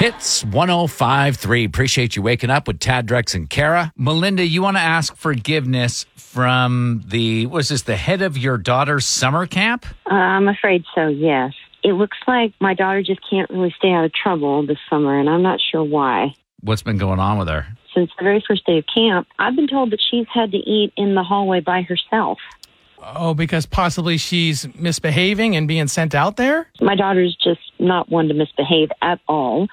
Hits 105.3. Appreciate you waking up with Tad, Drex, and Kara. Melinda, you want to ask forgiveness from the head of your daughter's summer camp? I'm afraid so, yes. It looks like my daughter just can't really stay out of trouble this summer, and I'm not sure why. What's been going on with her? Since the very first day of camp, I've been told that she's had to eat in the hallway by herself. Oh, because possibly she's misbehaving and being sent out there? My daughter's just not one to misbehave at all.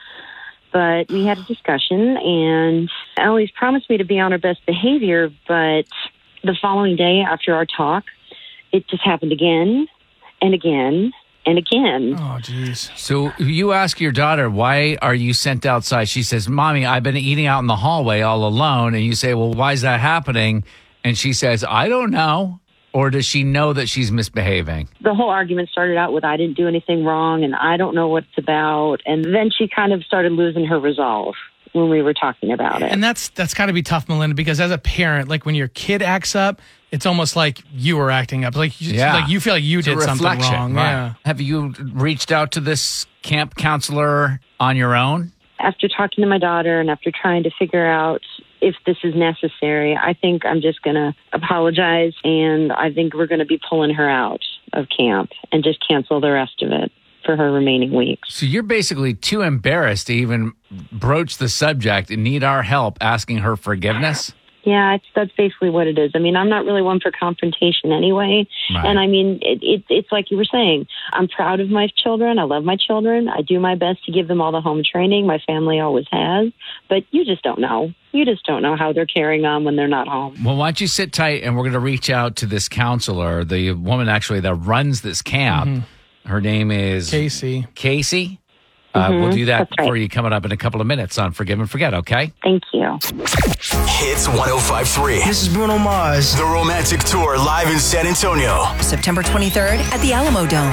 But we had a discussion, and Ellie's promised me to be on her best behavior, but the following day after our talk, it just happened again and again and again. Oh, geez. So you ask your daughter, why are you sent outside? She says, Mommy, I've been eating out in the hallway all alone. And you say, well, why is that happening? And she says, I don't know. Or does she know that she's misbehaving? The whole argument started out with I didn't do anything wrong and I don't know what it's about. And then she kind of started losing her resolve when we were talking about it. And that's got to be tough, Melinda, because as a parent, like when your kid acts up, it's almost like you were acting up. Like you feel like you did something wrong. Right. Yeah. Have you reached out to this camp counselor on your own? After talking to my daughter and after trying to figure out if this is necessary, I think I'm just going to apologize, and I think we're going to be pulling her out of camp and just cancel the rest of it for her remaining weeks. So you're basically too embarrassed to even broach the subject and need our help asking her forgiveness? Yeah, that's basically what it is. I mean, I'm not really one for confrontation anyway. Right. And I mean, it's like you were saying, I'm proud of my children. I love my children. I do my best to give them all the home training. My family always has. But you just don't know. You just don't know how they're carrying on when they're not home. Well, why don't you sit tight, and we're going to reach out to this counselor, the woman actually that runs this camp. Mm-hmm. Her name is Casey. Casey? We'll do that right. for you coming up in a couple of minutes on Forgive and Forget, okay? Thank you. Hits 105.3. This is Bruno Mars. The Romantic Tour live in San Antonio. September 23rd at the Alamo Dome.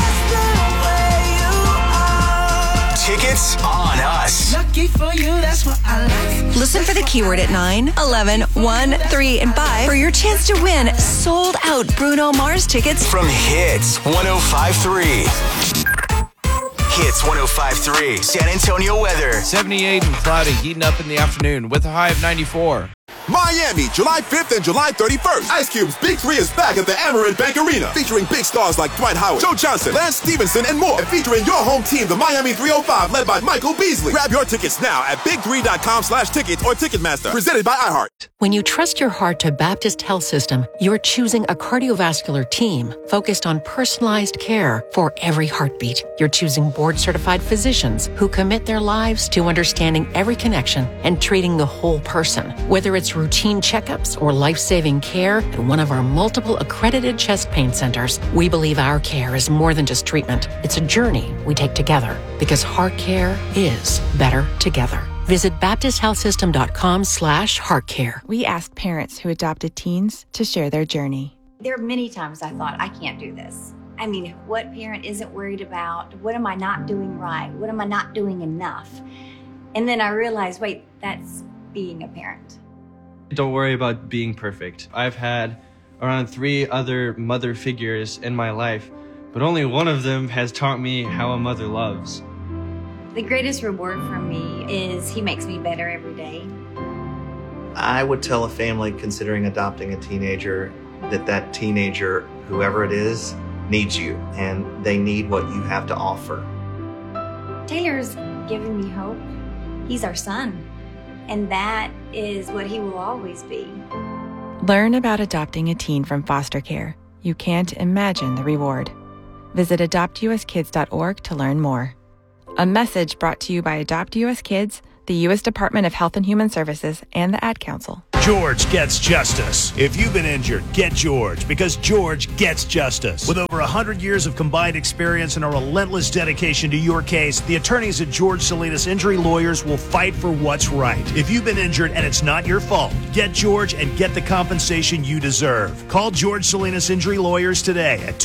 Tickets on us. Lucky for you, that's what I like. Listen for the keyword at 9, 11, 1, 3, and 5 for your chance to win sold-out Bruno Mars tickets From Hits 105.3. Hits 105.3. San Antonio weather. 78 and cloudy, heating up in the afternoon with a high of 94. Miami, July 5th and July 31st. Ice Cube's Big 3 is back at the Amerant Bank Arena, featuring big stars like Dwight Howard, Joe Johnson, Lance Stevenson, and more. And featuring your home team, the Miami 305, led by Michael Beasley. Grab your tickets now at big3.com/tickets or Ticketmaster. Presented by iHeart. When you trust your heart to Baptist Health System, you're choosing a cardiovascular team focused on personalized care for every heartbeat. You're choosing board-certified physicians who commit their lives to understanding every connection and treating the whole person. Whether it's routine checkups or life-saving care at one of our multiple accredited chest pain centers, we believe our care is more than just treatment. It's a journey we take together because heart care is better together. Visit BaptistHealthSystem.com/heartcare. We ask parents who adopted teens to share their journey. There are many times I thought, I can't do this. I mean, what parent isn't worried about, what am I not doing right? What am I not doing enough? And then I realized, wait, that's being a parent. Don't worry about being perfect. I've had around 3 other mother figures in my life, but only one of them has taught me how a mother loves. The greatest reward for me is he makes me better every day. I would tell a family considering adopting a teenager that teenager, whoever it is, needs you, and they need what you have to offer. Taylor's given me hope. He's our son, and that is what he will always be. Learn about adopting a teen from foster care. You can't imagine the reward. Visit adoptuskids.org to learn more. A message brought to you by Adopt US Kids, the U.S. Department of Health and Human Services, and the Ad Council. George gets justice. If you've been injured, get George, because George gets justice. With over 100 years of combined experience and a relentless dedication to your case, the attorneys at George Salinas Injury Lawyers will fight for what's right. If you've been injured and it's not your fault, get George and get the compensation you deserve. Call George Salinas Injury Lawyers today at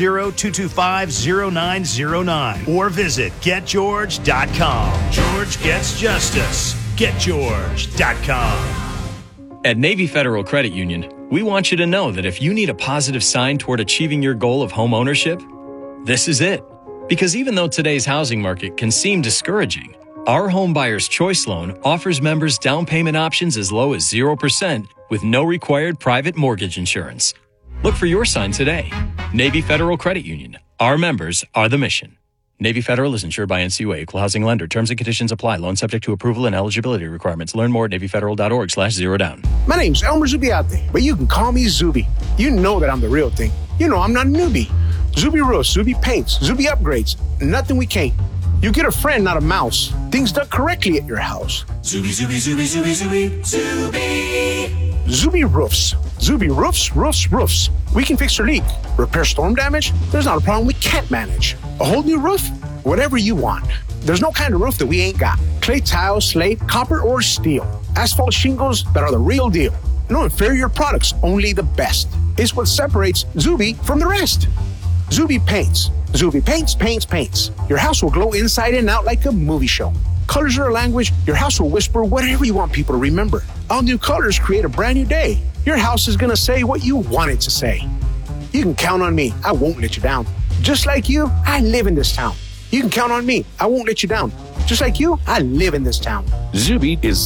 210-225-0909 or visit getgeorge.com. George gets justice. GetGeorge.com. At Navy Federal Credit Union, we want you to know that if you need a positive sign toward achieving your goal of home ownership, this is it. Because even though today's housing market can seem discouraging, Our Home Buyer's Choice Loan offers members down payment options as low as 0% with no required private mortgage insurance. Look for your sign today. Navy Federal Credit Union. Our members are the mission. Navy Federal is insured by NCUA, Equal Housing Lender. Terms and conditions apply. Loan subject to approval and eligibility requirements. Learn more at NavyFederal.org/zerodown. My name's Elmer Zubiate, but you can call me Zuby. You know that I'm the real thing. You know I'm not a newbie. Zuby roofs, Zuby paints, Zuby upgrades. Nothing we can't. You get a friend, not a mouse. Things done correctly at your house. Zuby, Zuby, Zuby, Zuby, Zuby, Zuby. Zuby roofs. Zuby roofs, roofs, roofs. We can fix your leak. Repair storm damage. There's not a problem we can't manage. A whole new roof? Whatever you want. There's no kind of roof that we ain't got. Clay tile, slate, copper, or steel. Asphalt shingles that are the real deal. No inferior products, only the best. It's what separates Zuby from the rest. Zuby paints. Zuby paints, paints, paints. Your house will glow inside and out like a movie show. Colors are a language. Your house will whisper whatever you want people to remember. All new colors create a brand new day. Your house is going to say what you want it to say. You can count on me. I won't let you down. Just like you, I live in this town. You can count on me. I won't let you down. Just like you, I live in this town. Zuby is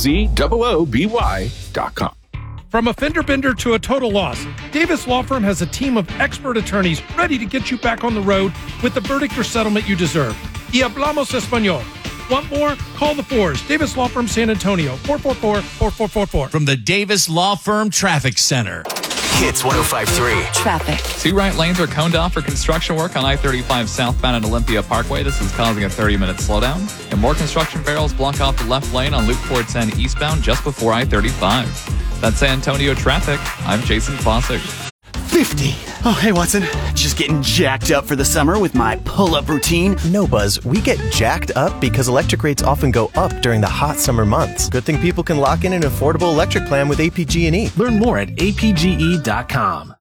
ZOOBY.com. From a fender bender to a total loss, Davis Law Firm has a team of expert attorneys ready to get you back on the road with the verdict or settlement you deserve. Y hablamos español. Want more? Call the Fours. Davis Law Firm San Antonio, 444-4444. From the Davis Law Firm Traffic Center. Hits 105.3. Traffic. 2 right lanes are coned off for construction work on I-35 southbound at Olympia Parkway. This is causing a 30-minute slowdown. And more construction barrels block off the left lane on Loop 410 eastbound just before I-35. That's San Antonio traffic. I'm Jason Fossick. 50. Oh, hey, Watson. Just getting jacked up for the summer with my pull-up routine. No, Buzz. We get jacked up because electric rates often go up during the hot summer months. Good thing people can lock in an affordable electric plan with APG&E. Learn more at apge.com.